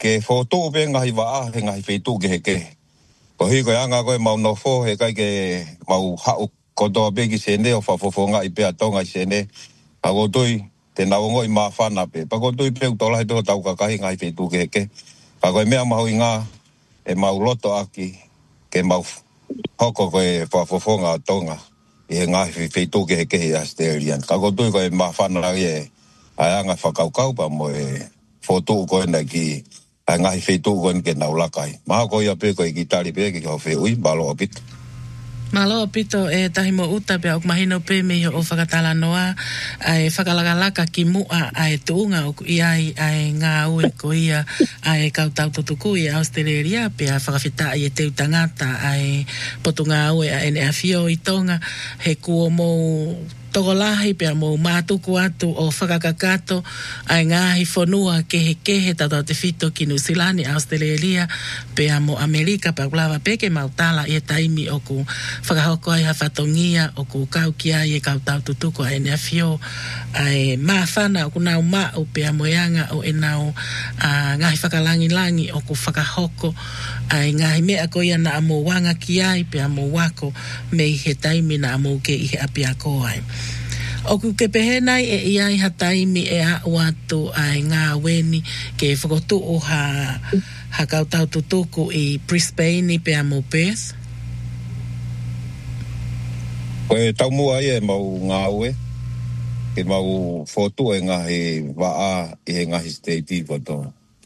ke foto be ngai wa he ngai fetu ke ko hi ko anga ko mau no fo he kai ke mau ha ko do be ki sene o fa fo ngai pe atonga sene a go toi te na ngoi ma fa na pe pa go toi pe to la to tau ka kai ngai fetu ke pa ko me mau inga e mau loto aki ke mau hoko ko e fa fo nga tonga e ngai fetu ke Australian ka go toi ko ma fa na ye ai nga fa kau pa mo e foto ko na ki ai ngai fetu ko ke na ula kai ma ko ya pe ko ki tali pe ki ho fe ui balo opit malo pito e tahimo uta pe ok mahino pe me o fakatala noa ai fakalagalaka ki mua ai tuunga o ai nga ue ko ia ai kautau tutuku i Australia pe a fakafita i te utangata ai potunga ue a ene afio i tonga he kuomo togolahi pe mo matuku atu o whakakakato ai ngahi whanua kehe tata te whito ki New Zealand Australia pe mo Amerika pa ulawa peke mautala i taimi o ku whakahoko ai hawhatongia o ku kaukia i kau tau tutuku ai neafio ai mawhana o ku nau mau pe mo yanga o e nau ngahi whakalangi o ku whakahoko ai ngahi mea ko ia na amo wanga ki ai pe mo wako me he taimi na amo ke i he api ako ai. O ku ke pehenai e iai hataimi e a watu ai ngā weni ke whakotu o ha kautau tutuku i Brisbane pe a mo Perth. Koe tau mua e mau ngā ue ke mau fotu e ngahi waa i he ngahi state i foto.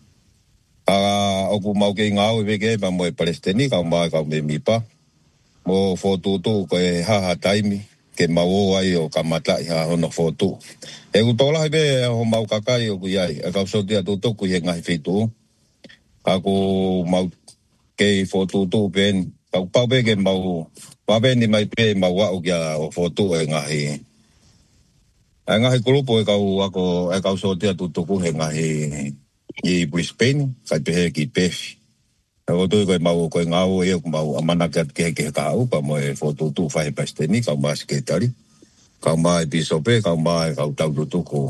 O ku mau ke ngā ue veke pa mo e Palestini kau mai kau me mipa mo fotu tu koe haha taimi ke mau ai o kamata i ha hono fotu. E utola be o mau kakai o ku iai, e kau sotia tutuku i he ngahi fitu. Aku mau ke fotu tu ben, kau pau be ke mau, wabeni mai pe mau wau kia o fotu e ngahi. E ngahi kulupo e kau sotia tutuku he ngahi i Brisbane, kai pehe ki pefi. E o tui koe mau koe ngau e o mau amanakat ke kau, pa mo e fotu tu whahe pasteni, kau maa sketari. Kau maa e pisope, kau maa e kau tau tutuku.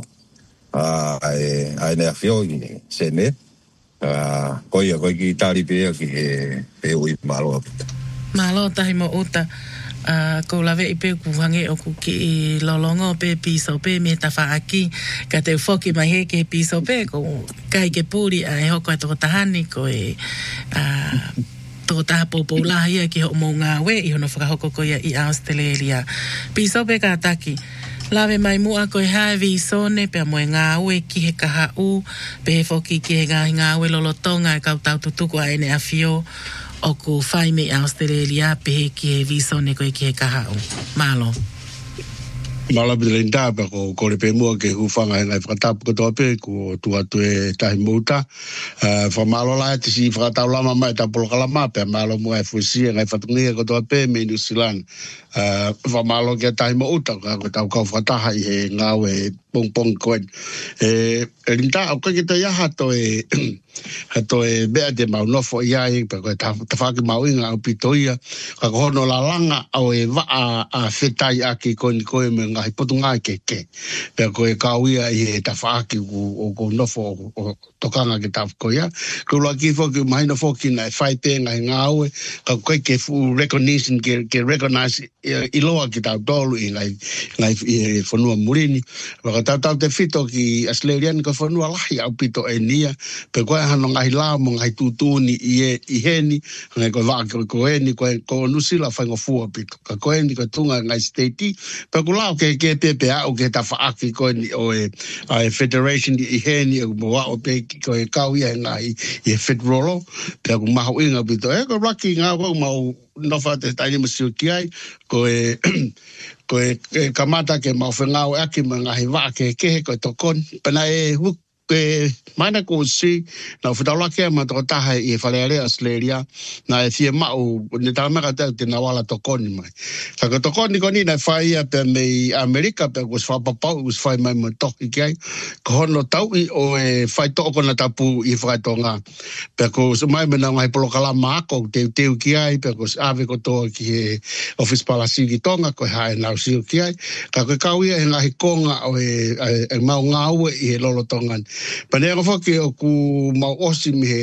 Ai nea fio i sene. Koe ki tari pea ki he ui malo apita. Malo tahi mo uta. Ko lawe i pe kuhange o ku ki lolongo pe pisope me ta whaaki. Ka te whoki mai he ke pisope ko kai ke puri e hoko e toko tahani ko e toko taha popolaha ia ki ho mo ngā we i hono whakahoko ko ia i Australia. Pisope ka taki. Lawe mai mua ko e haevi i sone pe mo e ngā ue ki he kaha u pe he whoki ki he ngā ue lolotonga e kau tau tutuku a ene a fio o ku whai me Australia pe he ki he visone ko e ki he kaha u. Malo. Mala bide linda pa ko le pe mua ke hufanga ngai whakatapu katoa pe ko tuatu e tahi mouta. Whamalo lai te si whakatau lama mai ta polokalama pe malo mua e fuisia ngai whatungia katoa pe me New Zealand. Whamalo ke tahi mouta ko tau kau whakataha i he ngau e pong koen. Linda au kai kita iaha to e bea te mau nofo iai pa ko ta whaki mau inga au pitoia ka hono la langa au e waa a whetai aki koe me ngahi potu ngai ke. Pea koe kauia i e ta whaaki o ko nofo o tokanga ke ta whakoia. Ko la ki whoki mahina whoki na e whai pe ngai ngāue ka koe ke fu recognition ke recognize i loa ki tau tolu i ngai whanua murini. Waka tau te whito ki Australian ka whanua lahi au pito e nia. Pe koe hano ngahi lao mo ngahi tutuni i heni. Ngai koe waka ko eni koe nusila whaingo fua pito. Ka koe ni koe tunga ngai statei. Pe ko lao ke pepe au ke ta whaaki koe ni o e federation i heni o mo wao pe koe kauia ngai i e federalo. Pe ko maho inga pito. E ko raki ngā koe mau nofa te taini masio ki ai. Koe kamata ke mau whengau aki ma ngahi waa ke kehe koe tokon. Pana e huk ke maina ko si na whetaula ke ma toko taha i e whaleare Australia na e fie mau ni talamaka tau te nawala tokoni mai. Ka ko tokoni ko ni na whai ia pe mei Amerika pe kus whapapau kus whai mai mo toki ki ai. Ko hono tau i o e whai toko na tapu i whaitonga. Pe kus mai mena ngai polokala maako teu ki ai pe kus ave ko toa ki he office palasi ki tonga ko hae nau siu ki ai. Ka koe kauia e ngahi konga o e mau ngāue i he lolotongan. Panea ko whake o ku mau osi mi he